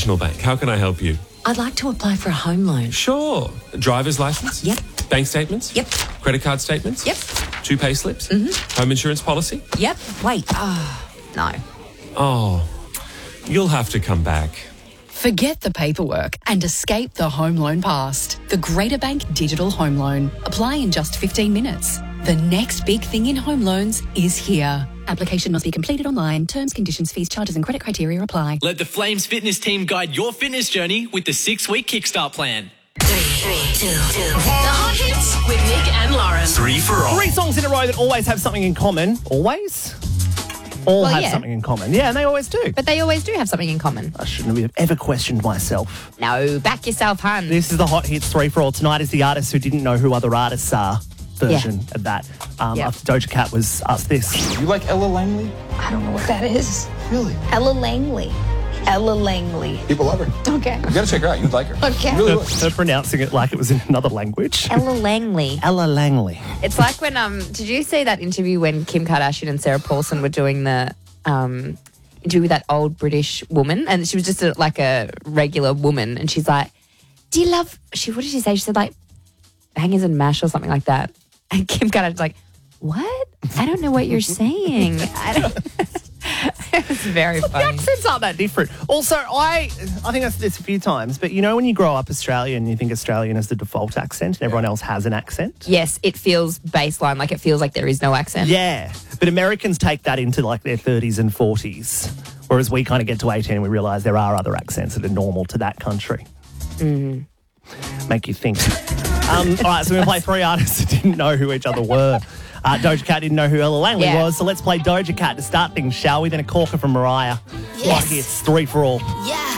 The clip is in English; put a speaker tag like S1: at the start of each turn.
S1: Regional Bank. How can I help you?
S2: I'd like to apply for a home loan.
S1: Sure. Driver's license?
S2: Yep.
S1: Bank statements?
S2: Yep.
S1: Credit card statements?
S2: Yep.
S1: 2 pay slips? Mm-hmm. Home insurance policy?
S2: Yep. Wait. No.
S1: Oh, you'll have to come back.
S3: Forget the paperwork and escape the home loan past. The Greater Bank Digital Home Loan. Apply in just 15 minutes. The next big thing in home loans is here. Application must be completed online. Terms, conditions, fees, charges and credit criteria apply.
S4: Let the Flames fitness team guide your fitness journey with the 6-week Kickstart plan.
S5: 3, 2, 2. The Hot Hits with Nick and Lauren.
S6: 3 for all.
S7: 3 songs in a row that always have something in common. Always? All have something in common. Yeah, and they always do.
S8: But they always do have something in common.
S7: I shouldn't have ever questioned myself.
S8: No, back yourself, hun.
S7: This is the Hot Hits 3 for all. Tonight is the artists who didn't know who other artists are version of that. After Doja Cat was asked this.
S9: You like Ella Langley?
S10: I don't know what that is.
S9: Really?
S10: Ella Langley. Ella Langley.
S9: People love her.
S10: Okay.
S9: You gotta check her out. You'd like her.
S10: Okay.
S9: You really would.
S7: Her pronouncing it like it was in another language.
S8: Ella Langley.
S7: Ella Langley.
S8: It's like when, did you see that interview when Kim Kardashian and Sarah Paulson were doing the interview with that old British woman? And she was just like a regular woman. And she's like, do you love, what did she say? She said like, hangers and mash or something like that. And Kim Kardashian's like, what? I don't know what you're saying. It's very funny.
S7: The accents aren't that different. Also, I think I've said this a few times, but you know when you grow up Australian, you think Australian is the default accent and everyone else has an accent?
S8: Yes, it feels baseline, like it feels like there is no accent.
S7: Yeah, but Americans take that into like their 30s and 40s, whereas we kind of get to 18 and we realise there are other accents that are normal to that country. Make you think. All right, so we're going to play 3 artists that didn't know who each other were. Doja Cat didn't know who Ella Langley was, so let's play Doja Cat to start things, shall we? Then a corker from Mariah.
S5: Yes.
S7: Like it's 3 for all.
S5: Yeah.